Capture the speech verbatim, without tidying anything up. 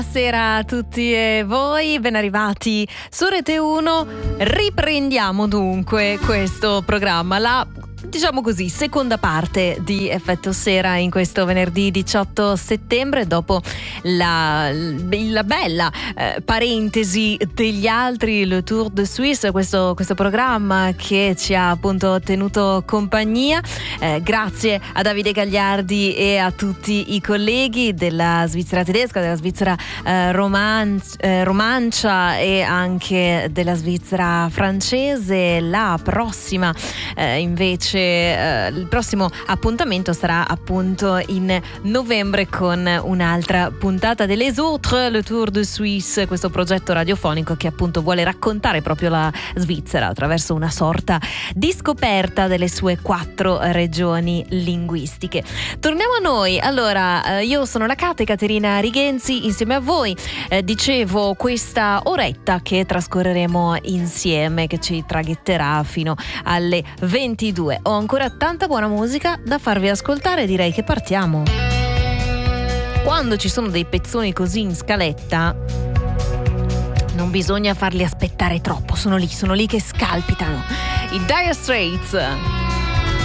Buonasera a tutti e voi, ben arrivati su Rete uno. Riprendiamo dunque questo programma, la diciamo così seconda parte di Effetto Sera in questo venerdì diciotto settembre, dopo la, la bella eh, parentesi degli altri, le Tour de Suisse, questo, questo programma che ci ha appunto tenuto compagnia. Eh, grazie a Davide Gagliardi e a tutti i colleghi della Svizzera tedesca, della Svizzera eh, roman- eh, romancia e anche della Svizzera francese. La prossima eh, invece eh, il prossimo appuntamento sarà appunto in novembre con un'altra puntata de Les Autres, le Tour de Suisse, questo progetto radiofonico che appunto vuole raccontare proprio la Svizzera attraverso una sorta di scoperta delle sue quattro regioni linguistiche. Torniamo a noi. Allora, eh, io sono la Cate, Caterina Rigenzi, insieme a voi eh, dicevo questa oretta che trascorreremo insieme, che ci traghetterà fino alle ventidue. Ho ancora tanta buona musica da farvi ascoltare, direi che partiamo. Quando ci sono dei pezzoni così in scaletta non bisogna farli aspettare troppo, sono lì, sono lì che scalpitano. I Dire Straits.